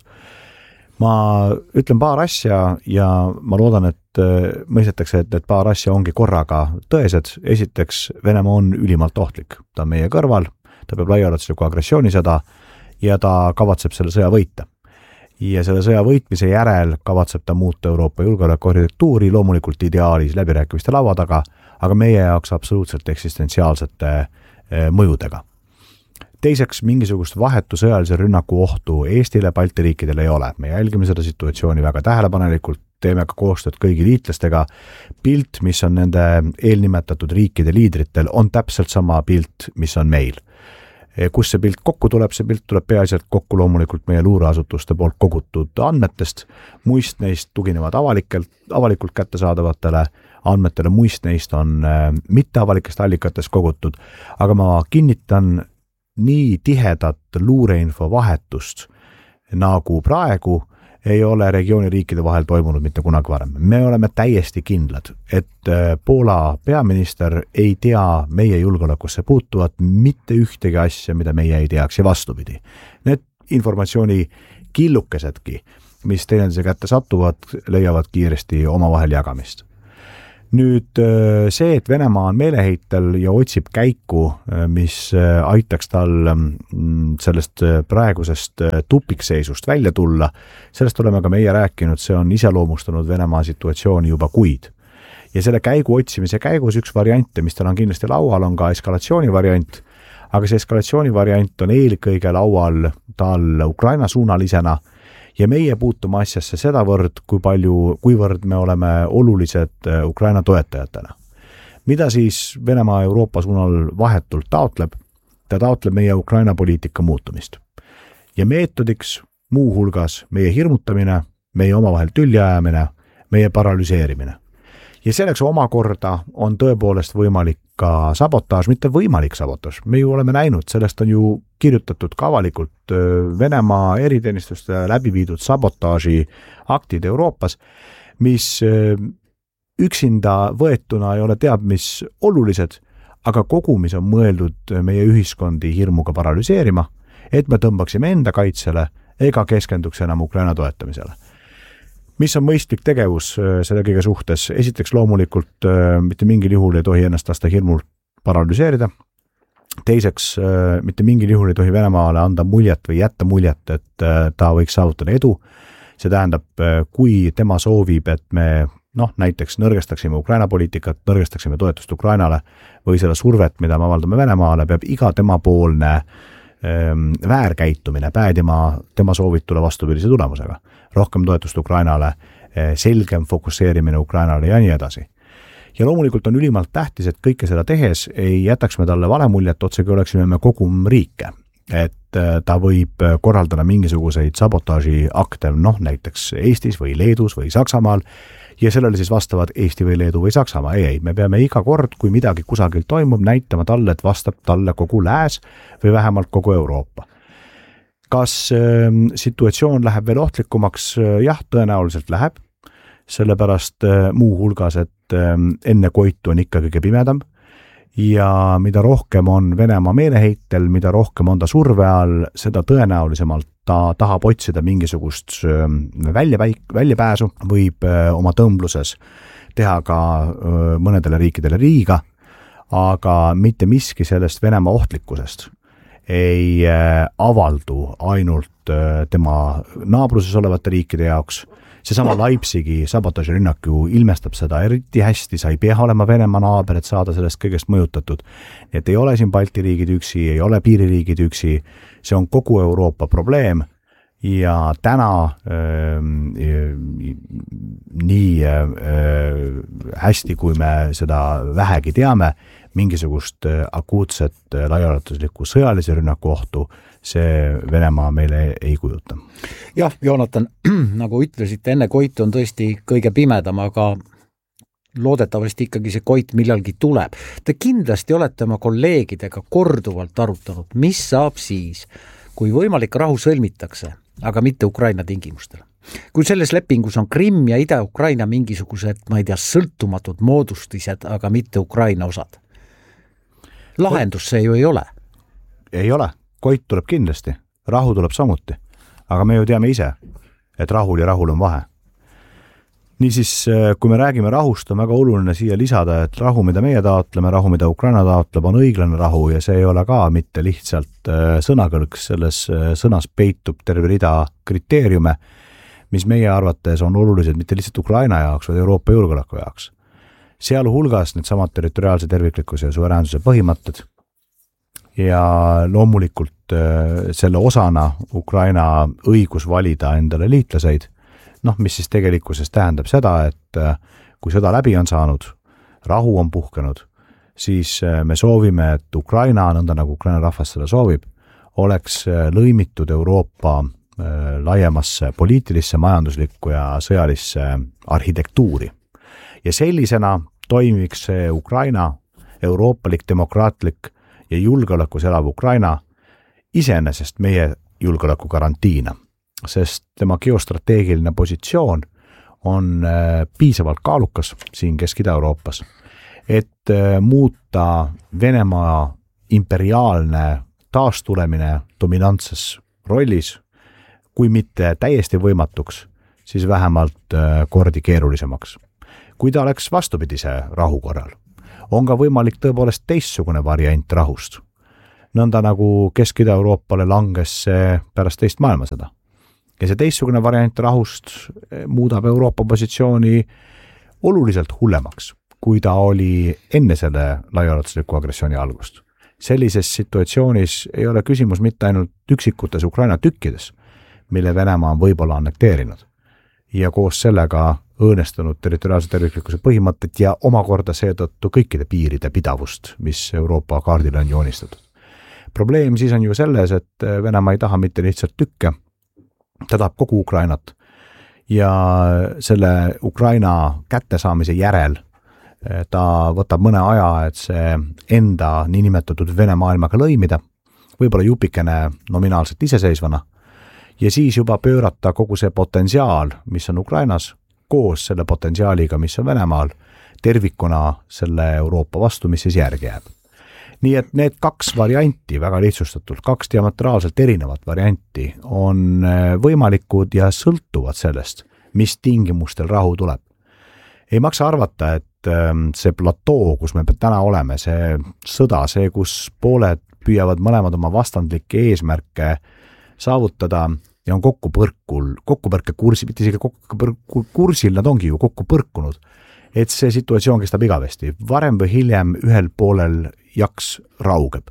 Ma ütlen paar asja ja ma loodan, et mõistetakse, et need paar asja ongi korraga tõesed. Esiteks, Venemaa on ülimalt ohtlik. Ta on meie kõrval, ta peab laiaulatusliku agressioonisõda ja ta kavatseb selle sõja võita. Ja selle sõja võitmise järel kavatseb ta muuta Euroopa julgeolekuarhitektuuri loomulikult ideaalis läbirääkimiste laua taga, aga meie jaoks absoluutselt eksistentsiaalsete mõjudega. Teiseks, mingisugust vahetu sõjalise rünnaku ohtu Eestile, Balti riikidele ei ole. Me jälgime seda situatsiooni väga tähelepanelikult, teeme ka koostööd kõigi liitlastega. Pilt, mis on nende eelnimetatud riikide liidritel, on täpselt sama pilt, mis on meil. Kus see pilt kokku tuleb, see pilt tuleb peaasjalt kokku loomulikult meie luureasutuste poolt kogutud andmetest. Muist neist tuginevad avalikult, avalikult kättesaadavatele andmetele, muist neist on mitteavalikest allikatest kogutud, aga ma kinnitan, nii tihedat luureinfo vahetust nagu praegu ei ole regiooni riikide vahel toimunud mitte kunagi varem. Me oleme täiesti kindlad, et Poola peaminister ei tea meie julgeolekusse puutuvat mitte ühtegi asja, mida meie ei teaks ja vastupidi. Need informatsiooni killukesedki, mis teineteise kätte satuvad, leiavad kiiresti omavahel jagamist. nüüd see, et Venemaa on meeleheitel ja otsib käiku, mis aitaks tal sellest praegusest tupikseisust välja tulla, sellest oleme ka meie rääkinud, see on iseloomustanud Venemaa situatsiooni juba kuid. Ja selle käigu otsimise käigus üks variante, mis tal on kindlasti laual, on ka eskalatsiooni variant, aga see eskalatsiooni variant on eelkõige laual tal Ukraina suunalisena ja meie puutume asjasse sedavõrd, kui palju, kuivõrd me oleme olulised Ukraina toetajatena. Mida siis Venemaa Euroopa suunal vahetult taotleb? Ta taotleb meie Ukraina poliitika muutumist. Ja meetodiks muu hulgas meie hirmutamine, meie omavahel tülliajamine, meie paralüseerimine. Ja selleks omakorda on tõepoolest võimalik ka sabotaaž, mitte võimalik sabotaaž. Me ju oleme näinud, sellest on ju kirjutatud ka avalikult Venemaa eriteenistuste läbi viidud sabotaaži aktid Euroopas, mis üksinda võetuna ei ole teab mis olulised, aga kogumis on mõeldud meie ühiskondi hirmuga paralüseerima, et me tõmbaksime enda kaitsele ega keskenduks enam Ukraina toetamisele. Mis on mõistlik tegevus selle kõige suhtes? Esiteks loomulikult mitte mingil juhul ei tohi ennast lasta hirmult paralüseerida. Teiseks, mitte mingil juhul ei tohi Venemaale anda muljet või jätta muljet, et ta võiks saavutada edu. See tähendab, kui tema soovib, et me noh, näiteks nõrgestaksime Ukraina poliitikat, nõrgestaksime toetust Ukrainale või selle survet, mida me avaldame Venemaale, peab iga tema poolne väärkäitumine päädima tema soovitule vastupidise tulemusega. Rohkem toetust Ukrainale, selgem fokusseerimine Ukrainale ja nii edasi. Ja loomulikult on ülimalt tähtis, et kõike seda tehes ei jätaks me talle vale muljet, otsegi oleksime me kogum riike. Et ta võib korraldada mingisuguseid sabotaaži akte, noh näiteks Eestis või Leedus või Saksamaal, ja sellele siis vastavad Eesti või Leedu või Saksamaa. Ei, ei, me peame iga kord, kui midagi kusagil toimub, näitama talle, et vastab talle kogu lääs või vähemalt kogu Euroopa. Kas äh, situatsioon läheb veel ohtlikumaks? Jah, tõenäoliselt läheb, sellepärast äh, muu hulgas, et äh, enne koitu on ikka kõige pimedam ja mida rohkem on Venemaa meeleheitel, mida rohkem on ta surve all, seda tõenäolisemalt ta tahab otsida mingisugust väljapäik, väljapääsu, võib oma tõmbluses teha ka mõnedele riikidele riiga, aga mitte miski sellest Venemaa ohtlikkusest ei avaldu ainult tema naabruses olevate riikide jaoks. Seesama Leipzigi sabotaažirünnak ju ilmestab seda eriti hästi, sa ei pea olema Venemaa naaber, et saada sellest kõigest mõjutatud. Nii et ei ole siin Balti riigid üksi, ei ole piiririigid üksi, see on kogu Euroopa probleem ja täna äh, nii äh, hästi, kui me seda vähegi teame, mingisugust akuutset laiaulatuslikku sõjalise rünnaku ohtu see Venemaa meile ei kujuta. Jah, Joonatan, nagu ütlesite, enne koit on tõesti kõige pimedam, aga loodetavasti ikkagi see koit millalgi tuleb. Te kindlasti olete oma kolleegidega korduvalt arutanud, mis saab siis, kui võimalik rahu sõlmitakse, aga mitte Ukraina tingimustel. Kui selles lepingus on Krimm ja Ida-Ukraina mingisugused, ma ei tea, sõltumatud moodustised, aga mitte Ukraina osad. Lahendus see ju ei ole. Ei ole. Koit tuleb kindlasti, rahu tuleb samuti, aga me ju teame ise, et rahul ja rahul on vahe. Niisiis, kui me räägime rahust, on väga oluline siia lisada, et rahu, mida meie taotleme, rahu, mida Ukraina taotleb, on õiglane rahu ja see ei ole ka mitte lihtsalt sõnakõlks, selles sõnas peitub terve rida kriteeriume, mis meie arvates on olulised mitte lihtsalt Ukraina jaoks, vaid Euroopa julgeoleku jaoks. Sealhulgas need samad territoriaalse terviklikkuse ja suveräänsuse põhimõtted, ja loomulikult selle osana Ukraina õigus valida endale liitlaseid, noh, mis siis tegelikkuses tähendab seda, et kui sõda läbi on saanud, rahu on puhkenud, siis me soovime, et Ukraina, nõnda nagu Ukraina rahvas seda soovib, oleks lõimitud Euroopa laiemasse poliitilisse, majanduslikku ja sõjalisse arhitektuuri. Ja sellisena toimiks see Ukraina, euroopalik, demokraatlik ja julgeolekus elav Ukraina iseenesest meie julgeoleku garantiina, sest tema geostrateegiline positsioon on piisavalt kaalukas siin Kesk-Ida-Euroopas, et muuta Venemaa imperiaalne taastulemine dominantses rollis, kui mitte täiesti võimatuks, siis vähemalt kordi keerulisemaks. kui ta oleks vastupidise rahu korral, on ka võimalik tõepoolest teistsugune variant rahust. Nõnda nagu Kesk-Ida-Euroopale langes see pärast teist maailmasõda. Ja see teistsugune variant rahust muudab Euroopa positsiooni oluliselt hullemaks, kui ta oli enne selle laiaulatusliku agressiooni algust. Sellises situatsioonis ei ole küsimus mitte ainult üksikutes Ukraina tükkides, mille Venemaa on võib-olla annekteerinud ja koos sellega õõnestanud territoriaalse terviklikkuse põhimõtted ja omakorda seetõttu kõikide piiride pidavust, mis Euroopa kaardile on joonistatud. Probleem siis on ju selles, et Venemaa ei taha mitte lihtsalt tükke, ta tahab kogu Ukrainat ja selle Ukraina kättesaamise järel ta võtab mõne aja, et see enda niinimetatud Vene maailmaga lõimida, võib-olla jupikene nominaalselt iseseisvana, ja siis juba pöörata kogu see potentsiaal, mis on Ukrainas, koos selle potentsiaaliga, mis on Venemaal, tervikuna selle Euroopa vastu, mis siis järgi jääb. Nii et need kaks varianti, väga lihtsustatult, kaks diametraalselt erinevat varianti on võimalikud ja sõltuvad sellest, mis tingimustel rahu tuleb. Ei maksa arvata, et see platoo, kus me täna oleme, see sõda, see, kus pooled püüavad mõlemad oma vastandlikke eesmärke saavutada ja on kokku põrkul, kokkupõrke kursi, mitte isegi kokku kursil, nad ongi ju kokku põrkunud, et see situatsioon kestab igavesti. Varem või hiljem ühel poolel jaks raugeb.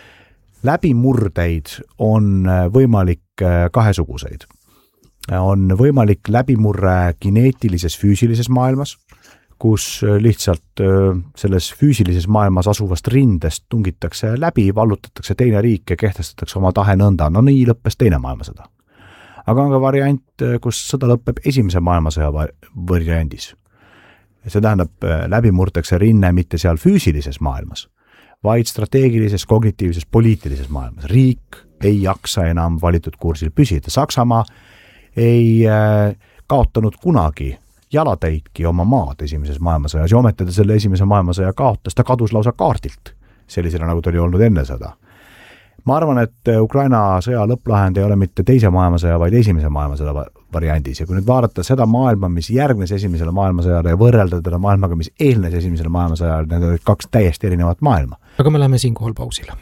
Läbimurdeid on võimalik kahesuguseid. On võimalik läbimurre kineetilises füüsilises maailmas, kus lihtsalt selles füüsilises maailmas asuvast rindest tungitakse läbi, vallutatakse teine riik ja kehtestatakse oma tahe nõnda. No nii lõppes teine maailmasõda. Aga on ka variant, kus sõda lõppeb esimese maailmasõja variandis. See tähendab läbimurtakse rinne mitte seal füüsilises maailmas, vaid strateegilises, kognitiivses, poliitilises maailmas. Riik ei jaksa enam valitud kursil püsida. Saksamaa ei kaotanud kunagi jalatäitki oma maad esimeses maailmasõjas ja ometi ta selle esimese maailmasõja kaotas, ta kadus lausa kaardilt, sellisena nagu ta oli olnud enne sõda. Ma arvan, et Ukraina sõja lõpplahend ei ole mitte teise maailmasõja, vaid esimese maailmasõja variandis ja kui nüüd vaadata seda maailma, mis järgnes esimesele maailmasõjale ja võrrelda teda maailmaga, mis eelnes esimesele maailmasõjale, need olid kaks täiesti erinevat maailma. Aga me läheme siinkohal pausile.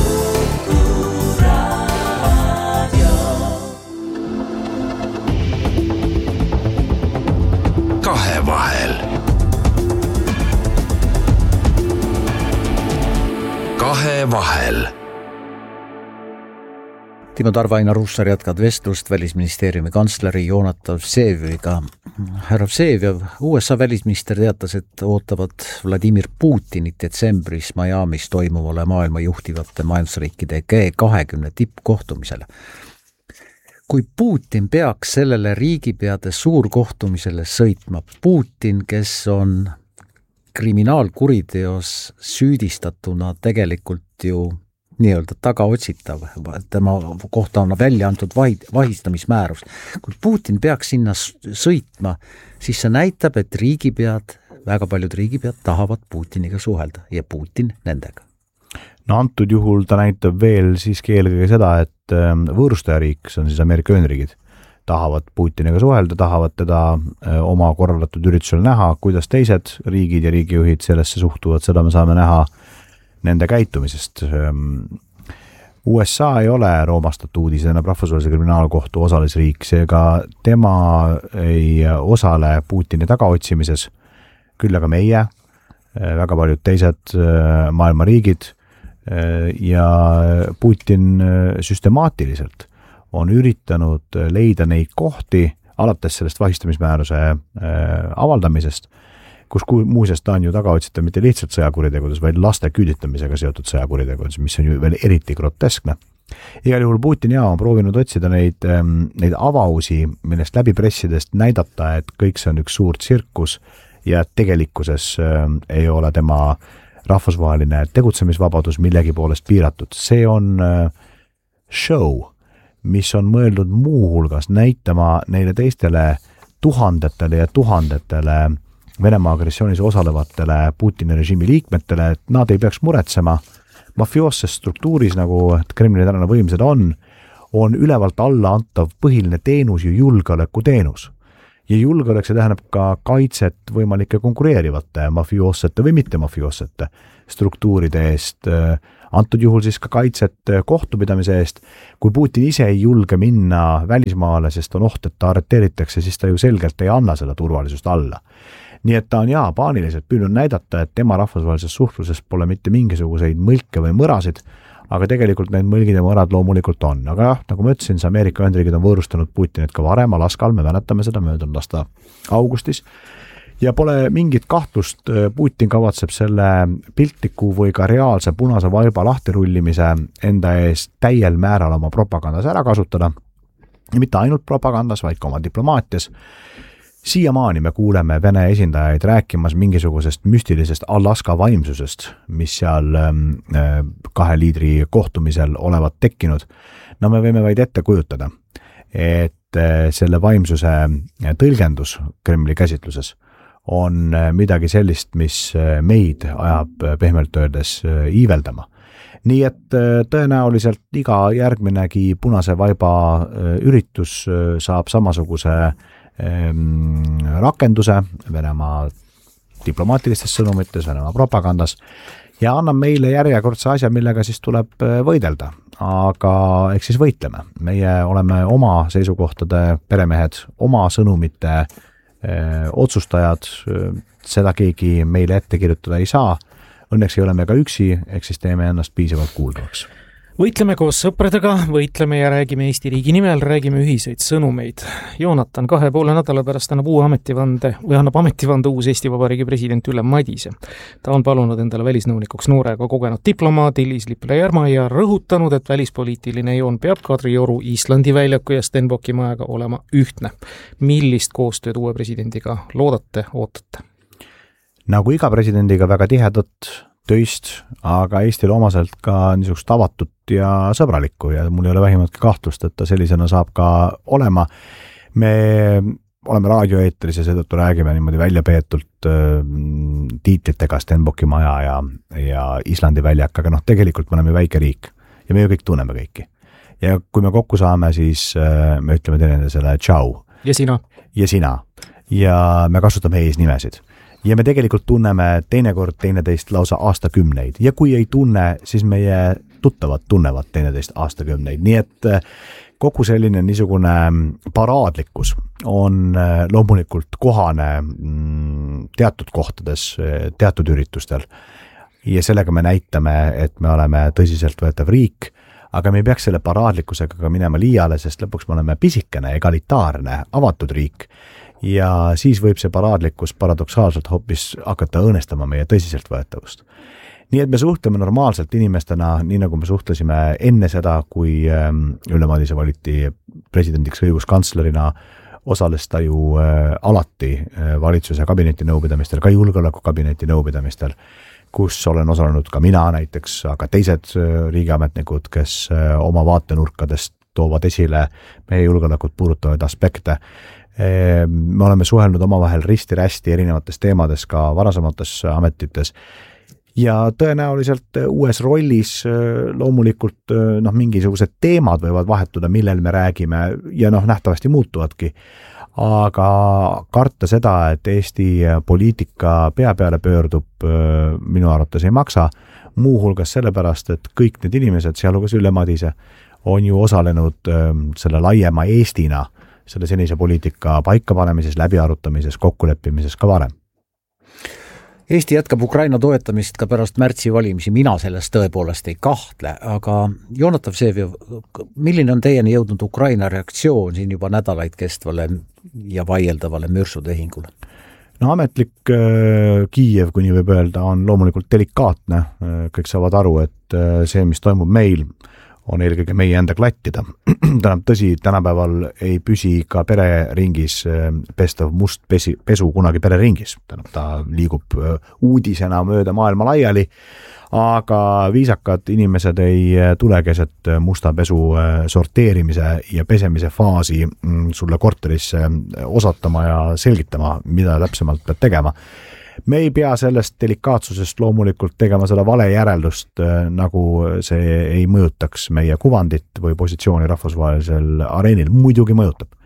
Kahevahel. Kahevahel. Timo Tarva, Ainar Russar jätkad vestlust Välisministeeriumi kantsleri Jonatan Vseviga. Härra Vseviv, U S A välisminister teatas, et ootavad Vladimir Putinit detsembris Miamis toimuvale maailma juhtivate majandusriikide G kahekümne tippkohtumisele. Kui Putin peaks sellele riigipeade suurkohtumisele sõitma, Putin, kes on kriminaalkuriteos süüdistatuna tegelikult ju nii-öelda tagaotsitav, tema kohta on välja antud vahistamismäärus. Kui Putin peaks sinna sõitma, siis see näitab, et riigipead, väga paljud riigipead tahavad Putiniga suhelda ja Putin nendega. No antud juhul ta näitab veel siiski eelkõige seda, et võõrustajariik, see on siis Ameerika Ühendriigid, tahavad Putiniga suhelda, tahavad teda oma korraldatud üritusel näha, kuidas teised riigid ja riigijuhid sellesse suhtuvad, seda me saame näha nende käitumisest. U S A ei ole Rooma statuudis enam rahvusvahelise kriminaalkohtu osalisriik, seega tema ei osale Putini tagaotsimises, küll aga meie, väga paljud teised maailma riigid ja Putin süstemaatiliselt on üritanud leida neid kohti alates sellest vahistamismääruse avaldamisest, kus muuseas ta on ju tagaotsitav mitte lihtsalt sõjakuritegudes, vaid laste küüditamisega seotud sõjakuritegudes, mis on ju veel eriti groteskne. Igal juhul Putin ja on proovinud otsida neid, neid avausi, millest läbi pressidest näidata, et kõik see on üks suur tsirkus ja tegelikkuses ei ole tema rahvusvaheline tegutsemisvabadus millegi poolest piiratud. See on show, mis on mõeldud muu hulgas näitama neile teistele tuhandetele ja tuhandetele Venemaa agressioonis osalevatele Putini režiimi liikmetele, et nad ei peaks muretsema. Mafioosses struktuuris, nagu Kremli tänane võim seda on, on ülevalt alla antav põhiline teenus ja julgeoleku teenus. ja julgeolek, see tähendab ka kaitset võimalike konkureerivate mafioossete või mitte mafioossete struktuuride eest, antud juhul siis ka kaitset kohtupidamise eest. Kui Putin ise ei julge minna välismaale, sest on oht, et ta arreteeritakse, siis ta ju selgelt ei anna seda turvalisust alla. Nii et ta on jaa, paaniliselt püüdnud näidata, et tema rahvusvahelises suhtluses pole mitte mingisuguseid mõlke või mõrasid, aga tegelikult need mõlgid ja mõrad loomulikult on. Aga jah, nagu ma ütlesin, see Ameerika Ühendriigid on võõrustanud Putinit ka varem Alaskal, me mäletame seda möödunud aasta augustis. Ja pole mingit kahtlust, Putin kavatseb selle piltliku või ka reaalse punase vaiba lahtirullimise enda eest täiel määral oma propagandas ära kasutada. Ja mitte ainult propagandas, vaid ka oma diplomaatias. Siiamaani me kuuleme Vene esindajaid rääkimas mingisugusest müstilisest Alaska vaimsusest, mis seal kahe liidri kohtumisel olevat tekkinud. No me võime vaid ette kujutada, et selle vaimsuse tõlgendus Kremli käsitluses on midagi sellist, mis meid ajab pehmelt öeldes iiveldama. Nii et tõenäoliselt iga järgminegi punase vaiba üritus saab samasuguse rakenduse Venemaa diplomaatilistes sõnumites, Venemaa propagandas ja annab meile järjekordse asja, millega siis tuleb võidelda. Aga eks siis võitleme. Meie oleme oma seisukohtade peremehed, oma sõnumite öö, otsustajad, seda keegi meile ette kirjutada ei saa. Õnneks ei ole me ka üksi, eks siis teeme ennast piisavalt kuuldavaks. Võitleme koos sõpradega, võitleme ja räägime Eesti riigi nimel, räägime ühiseid sõnumeid. Joonatan kahe poole nädala pärast annab uue ametivande või annab ametivande uus Eesti Vabariigi president Ülle Madise. Ta on palunud endale välisnõunikuks noorega kogenud diplomaadi Liis-Lippile Järma ja rõhutanud, et välispoliitiline joon peab Kadrioru, Islandi väljaku ja Stenbocki majaga olema ühtne. Millist koostööd uue presidendiga loodate, ootate? Nagu iga presidendiga väga tihedat töist, aga Eestile omaselt ka niisugust avatud ja sõbralikku ja mul ei ole vähimatki kahtlust, et ta sellisena saab ka olema. Me oleme raadioeetris ja seetõttu räägime niimoodi väljapeetult äh, tiitlitega Stenbocki maja ja, ja Islandi väljak, aga noh, tegelikult me oleme väike riik ja me ju kõik tunneme kõiki. Ja kui me kokku saame, siis äh, me ütleme teine selle tšau. Ja sina. Ja sina. Ja me kasutame eesnimesid. Ja me tegelikult tunneme teinekord teineteist lausa aastakümneid ja kui ei tunne, siis meie tuttavad tunnevad teineteist aastakümneid. Nii et kogu selline niisugune paraadlikkus on loomulikult kohane teatud kohtades, teatud üritustel ja sellega me näitame, et me oleme tõsiselt võetav riik, aga me ei peaks selle paraadlikkusega ka minema liiale, sest lõpuks me oleme pisikene, egalitaarne, avatud riik. Ja siis võib see paraadlikkus paradoksaalselt hoopis hakata õõnestama meie tõsiselt võetavust. Nii et me suhtleme normaalselt inimestena, nii nagu me suhtlesime enne seda, kui Ülle Madise valiti presidendiks õiguskantslerina, osales ta ju alati valitsuse kabineti nõupidamistel, ka julgeolekukabineti nõupidamistel, kus olen osalenud ka mina näiteks, aga teised riigiametnikud, kes oma vaatenurkadest toovad esile meie julgeolekut puudutavaid aspekte. Me oleme suhelnud omavahel risti-rästi erinevates teemades ka varasemates ametites ja tõenäoliselt uues rollis loomulikult noh, mingisugused teemad võivad vahetuda, millel me räägime ja noh, nähtavasti muutuvadki. Aga karta seda, et Eesti poliitika pea peale pöördub, minu arvates ei maksa, muu hulgas sellepärast, et kõik need inimesed, sealhulgas Ülle Madise, on ju osalenud selle laiema Eestina selle senise poliitika paikapanemises, läbiarutamises, kokkuleppimises ka varem. Eesti jätkab Ukraina toetamist ka pärast märtsi valimisi, mina sellest tõepoolest ei kahtle, aga Jonatan Vseviov, milline on teieni jõudnud Ukraina reaktsioon siin juba nädalaid kestvale ja vaieldavale mürsutehingule? No ametlik äh, Kiiev, kui nii võib öelda, on loomulikult delikaatne. Kõik saavad aru, et äh, see, mis toimub meil, on eelkõige meie enda klattida. Tähendab, tõsi, tänapäeval ei püsi ka pereringis pestav must pesi, pesu kunagi pereringis. Tähendab, ta liigub uudisena mööda maailma laiali, aga viisakad inimesed ei tule keset musta pesu sorteerimise ja pesemise faasi sulle korterisse osatama ja selgitama, mida täpsemalt pead tegema. Me ei pea sellest delikaatsusest loomulikult tegema seda vale järeldust, nagu see ei mõjutaks meie kuvandit või positsiooni rahvusvahelisel areenil. Muidugi mõjutab.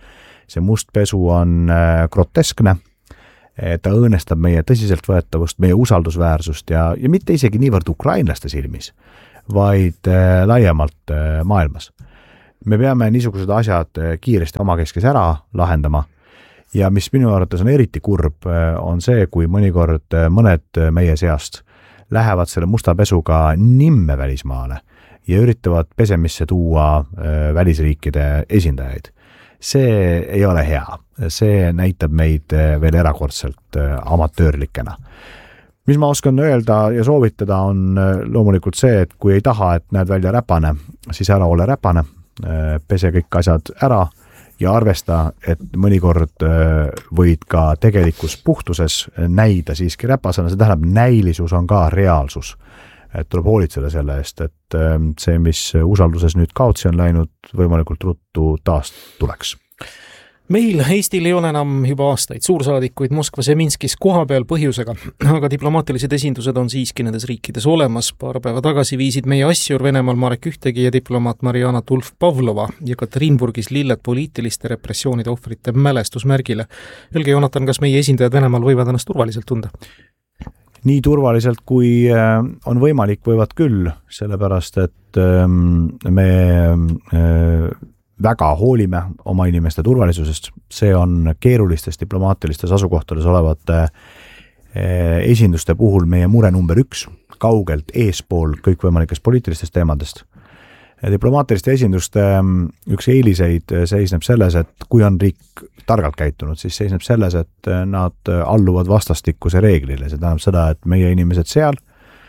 see must pesu on groteskne, ta õõnestab meie tõsiseltvõetavust, meie usaldusväärsust ja, ja mitte isegi niivõrd ukrainlaste silmis, vaid laiemalt maailmas. Me peame niisugused asjad kiiresti omakeskis ära lahendama ja mis minu arvates on eriti kurb, on see, kui mõnikord mõned meie seast lähevad selle musta pesuga nimme välismaale ja üritavad pesemisse tuua välisriikide esindajaid. See ei ole hea. See näitab meid veel erakordselt amatöörlikena. Mis ma oskan öelda ja soovitada on loomulikult see, et kui ei taha, et näed välja räpane, siis ära ole räpane, pese kõik asjad ära ja arvesta, et mõnikord võid ka tegelikus puhtuses näida siiski räpasena, see tähendab näilisus on ka reaalsus. Et tuleb hoolitseda selle eest, et see, mis usalduses nüüd kaotsi on läinud, võimalikult ruttu taas tuleks. Meil Eestil ei ole enam juba aastaid suursaadikuid Moskvas ja Minskis kohapeal põhjusega, aga diplomaatilised esindused on siiski nendes riikides olemas. Paar päeva tagasi viisid meie asjur Venemaal Marek Ühtegi ja diplomaat Mariana Tulf-Pavlova ja Katariinburgis lilled poliitiliste repressioonide ohvrite mälestusmärgile. Öelge, Jonatan, kas meie esindajad Venemaal võivad ennast turvaliselt tunda? Nii turvaliselt, kui on võimalik, võivad küll, sellepärast, et me väga hoolime oma inimeste turvalisusest. See on keerulistes diplomaatilistes asukohtades olevate esinduste puhul meie mure number üks, kaugelt eespool kõikvõimalikest poliitilistest teemadest. Diplomaatiliste esinduste üks eeliseid seisneb selles, et kui on riik targalt käitunud, siis seisneb selles, et nad alluvad vastastikuse reeglile. See tähendab seda, et meie inimesed seal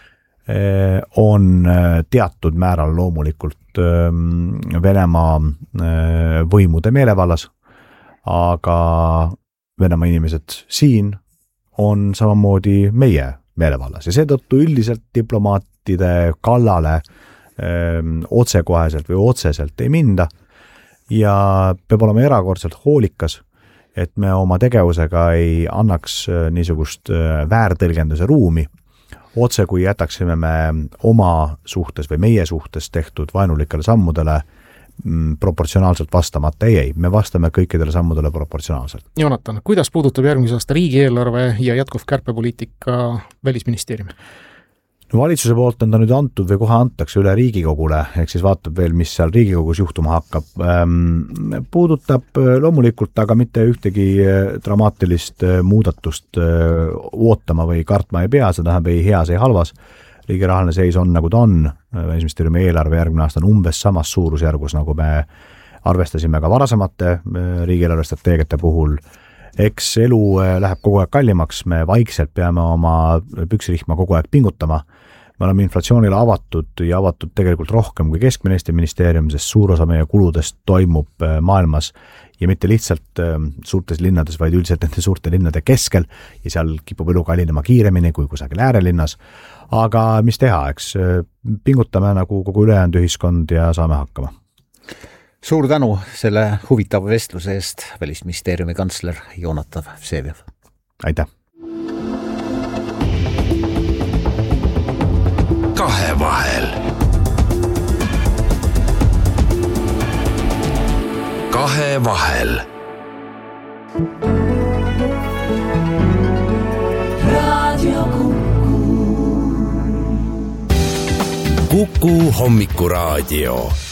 on teatud määral loomulikult Venemaa võimude meelevallas, aga Venemaa inimesed siin on samamoodi meie meelevallas ja seetõttu üldiselt diplomaatide kallale otsekoheselt või otseselt ei minda ja peab olema erakordselt hoolikas, et me oma tegevusega ei annaks niisugust väärtõlgenduse ruumi, otse kui jätaksime me oma suhtes või meie suhtes tehtud vaenulikele sammudele proportsionaalselt vastamata. Ei, ei, me vastame kõikidele sammudele proportsionaalselt. Jonatan, kuidas puudutab järgmise aasta riigieelarve ja jätkuv kärpepoliitika Välisministeeriumi? No valitsuse poolt on ta nüüd antud või kohe antakse üle Riigikogule, ehk siis vaatab veel, mis seal Riigikogus juhtuma hakkab. Puudutab loomulikult, aga mitte ühtegi dramaatilist muudatust ootama või kartma ei pea, see tähendab ei heas, ei halvas. Riigi rahaline seis on nagu ta on, Välisministeeriumi eelarve järgmine aasta on umbes samas suurusjärgus, nagu me arvestasime ka varasemate riigieelarve strateegiate puhul. Eks elu läheb kogu aeg kallimaks, me vaikselt peame oma püksirihma kogu aeg pingutama. Me oleme inflatsioonile avatud ja avatud tegelikult rohkem kui keskmine Eesti ministeerium, sest suur osa meie kuludest toimub maailmas ja mitte lihtsalt suurtes linnades, vaid üldiselt nende suurte linnade keskel ja seal kipub elu kallinema kiiremini kui kusagil äärelinnas. Aga mis teha, eks pingutame nagu kogu ülejäänud ühiskond ja saame hakkama. Suur tänu selle huvitava vestluse eest, Välisministeeriumi kantsler Jonatan Vseviov. Aitäh! Kahevahel. Kahevahel. Radio Kuku. Kuku hommikuraadio.